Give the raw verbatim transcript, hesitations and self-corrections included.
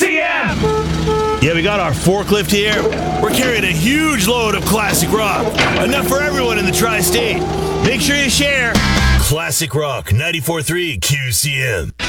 C M! Yeah, we got our forklift here. We're carrying a huge load of classic rock. Enough for everyone in the tri-state. Make sure you share. Classic Rock ninety-four point three Q C M.